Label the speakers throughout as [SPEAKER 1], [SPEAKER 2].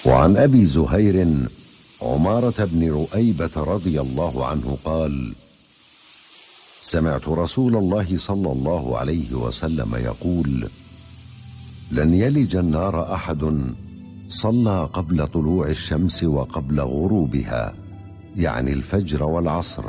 [SPEAKER 1] وعن أبي زهير عمارة بن رؤيبة رضي الله عنه قال: سمعت رسول الله صلى الله عليه وسلم يقول: لن يلج النار أحد صلى قبل طلوع الشمس وقبل غروبها، يعني الفجر والعصر.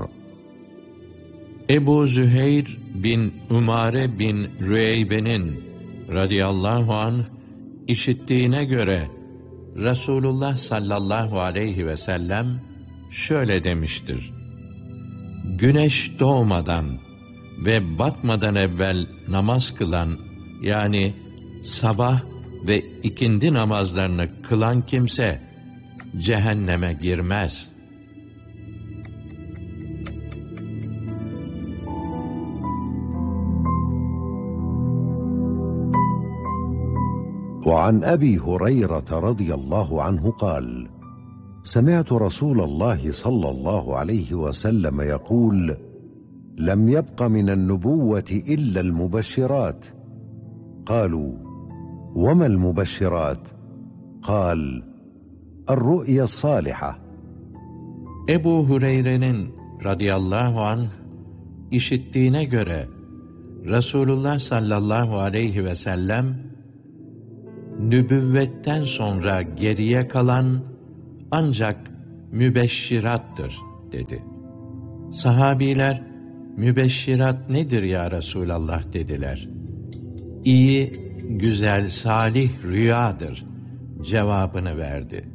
[SPEAKER 2] Ebu Züheyr bin Umare bin Rüeybe'nin radıyallahu anh işittiğine göre Resulullah sallallahu aleyhi ve sellem şöyle demiştir: Güneş doğmadan ve batmadan evvel namaz kılan, yani sabah ve ikindi namazlarını kılan kimse cehenneme girmez.
[SPEAKER 1] وعن أبي هريرة رضي الله عنه قال: سمعت رسول الله صلى الله عليه وسلم يقول: لم يبق من النبوة إلا المبشرات. قالوا: وما المبشرات؟ قال: الرؤيا الصالحة.
[SPEAKER 2] Ebu Hureyre'nin radıyallahu anh işittiğine göre Resulullah sallallahu aleyhi ve sellem nübüvvetten sonra geriye kalan ancak mübeşşirattır dedi. Sahabiler, mübeşşirat nedir ya Resulallah dediler. İyi, güzel, salih rüyadır cevabını verdi.